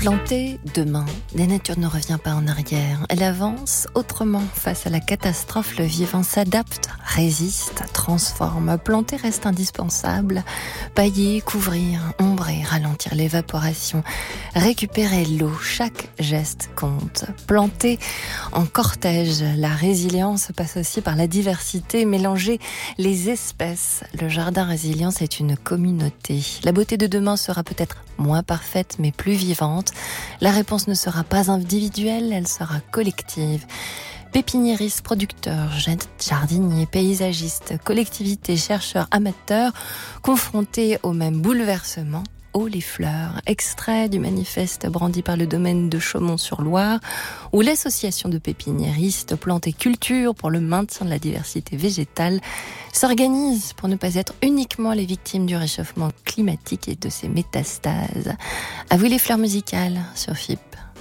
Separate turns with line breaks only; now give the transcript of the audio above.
Planter demain, la nature ne revient pas en arrière. Elle avance autrement face à la catastrophe. Le vivant s'adapte, résiste, transforme. Planter reste indispensable. Pailler, couvrir, ombrer, ralentir l'évaporation, récupérer l'eau. Chaque geste compte. Planter en cortège. La résilience passe aussi par la diversité. Mélanger les espèces. Le jardin résilience est une communauté. La beauté de demain sera peut-être moins parfaite mais plus vivante. La réponse ne sera pas individuelle, elle sera collective. Pépiniéristes, producteurs, jardiniers, paysagistes, collectivités, chercheurs, amateurs, confrontés au même bouleversement. Haut les fleurs, extrait du manifeste brandi par le domaine de Chaumont-sur-Loire, où l'association de pépiniéristes Plantes et Culture pour le maintien de la diversité végétale s'organise pour ne pas être uniquement les victimes du réchauffement climatique et de ses métastases. À vous les fleurs musicales sur FIP.